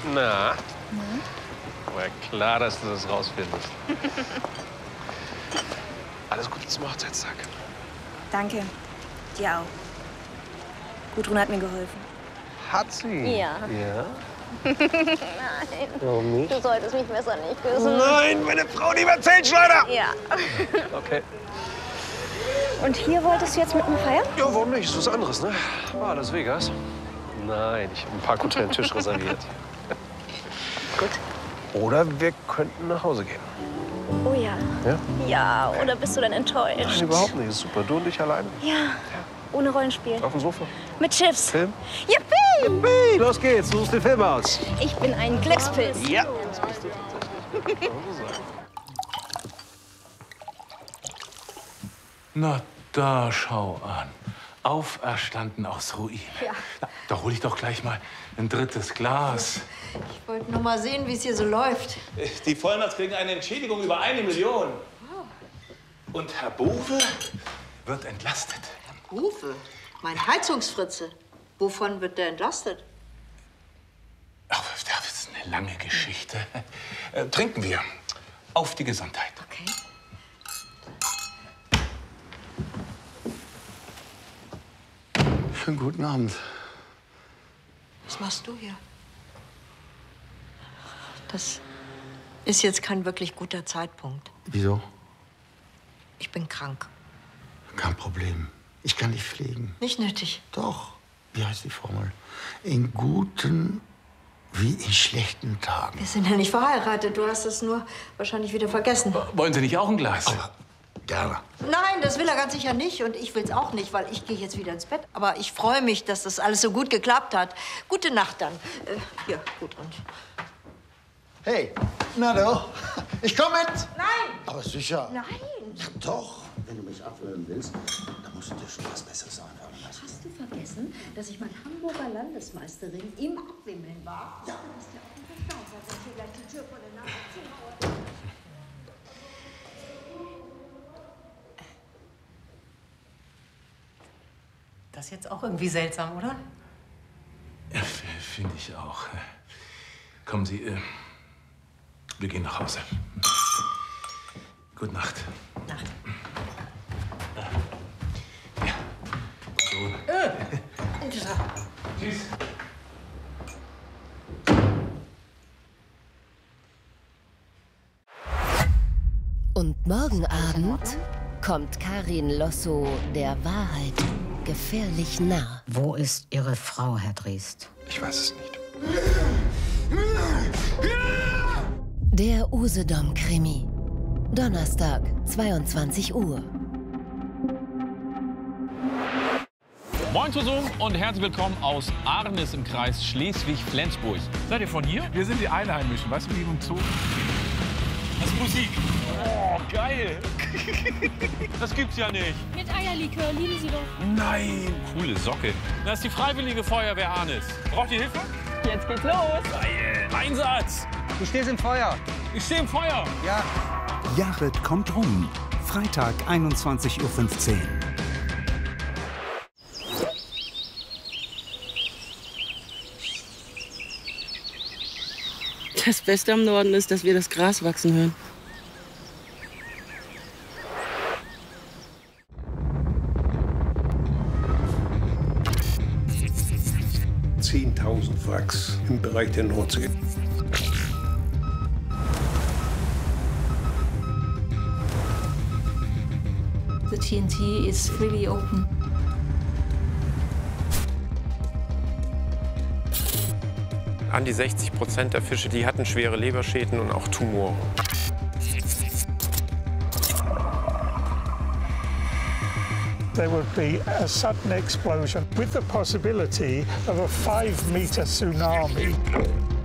Na? War ja klar, dass du das rausfindest. Alles Gute zum Hochzeitstag. Danke. Dir auch. Gudrun hat mir geholfen. Hat sie? Ja. Ja? Nein. Warum nicht? Du solltest mich besser nicht küssen. Nein, meine Frau, die erzählt Schleuder! Ja. Okay. Und hier wolltest du jetzt mit mir feiern? Ja, warum nicht? Ist was anderes, ne? War Las Vegas? Nein, ich habe im Parkhotel einen Tisch reserviert. Gut. Oder wir könnten nach Hause gehen. Oh ja. Ja? Ja, oder bist du dann enttäuscht? Nein, überhaupt nicht. Ist super. Du und ich alleine. Ja. Ohne Rollenspiel. Auf dem Sofa. Mit Chips. Film? Yippie! Yippie! Los geht's. Du suchst den Film aus. Ich bin ein Glückspilz. Ja. Das bist du tatsächlich. Kann man so sagen. Na, da schau an. Auferstanden aus Ruinen. Ja. Na, da hol ich doch gleich mal ein drittes Glas. Ich wollte nur mal sehen, wie es hier so läuft. Die Vollmerts kriegen eine Entschädigung über 1 Million. Und Herr Bowe wird entlastet. Uwe, mein Heizungsfritze. Wovon wird der entlastet? Ach, das ist eine lange Geschichte. Trinken wir. Auf die Gesundheit. Okay. Schönen guten Abend. Was machst du hier? Das ist jetzt kein wirklich guter Zeitpunkt. Wieso? Ich bin krank. Kein Problem. Ich kann dich pflegen. Nicht nötig. Doch. Wie heißt die Formel? In guten wie in schlechten Tagen. Wir sind ja nicht verheiratet. Du hast es nur wahrscheinlich wieder vergessen. Wollen Sie nicht auch ein Glas? Aber gerne. Nein, das will er ganz sicher nicht. Und ich will's auch nicht, weil ich gehe jetzt wieder ins Bett. Aber ich freue mich, dass das alles so gut geklappt hat. Gute Nacht dann. Hier, gut und. Hey, na doch. Ich komme mit. Nein! Aber sicher. Nein! Ja, doch. Wenn du mich abwürgen willst, dann musst du dir schon was Besseres einfallen lassen. Hast du vergessen, dass ich mal Hamburger Landesmeisterin im Abwimmeln war? Ja. Du hast ja auch einen Verstand, dass ich gleich die Tür vor der Nase zuhaue. Das ist jetzt auch irgendwie seltsam, oder? Ja, finde ich auch. Kommen Sie, wir gehen nach Hause. Gute Nacht. Nacht. Ja. So. Tschüss. Und morgen Abend kommt Karin Losso der Wahrheit gefährlich nah. Wo ist Ihre Frau, Herr Driest? Ich weiß es nicht. Der Usedom-Krimi. Donnerstag, 22 Uhr. Moin zusammen und herzlich willkommen aus Arnis im Kreis Schleswig-Flensburg. Seid ihr von hier? Wir sind die Einheimischen, weißt du, wie im Zoo. Das ist Musik. Oh, geil. Das gibt's ja nicht. Mit Eierlikör, lieben Sie doch. Nein. Coole Socke. Das ist die Freiwillige Feuerwehr Arnis. Braucht ihr Hilfe? Jetzt geht's los. Geil. Einsatz. Du stehst im Feuer. Ich stehe im Feuer. Ja. Jared kommt rum. Freitag, 21:15 Uhr. Das Beste am Norden ist, dass wir das Gras wachsen hören. Wracks im Bereich der Nordsee. The TNT is really open. An die 60% der Fische, die hatten schwere Leberschäden und auch Tumore. There would be a sudden explosion with the possibility of a 5-meter tsunami.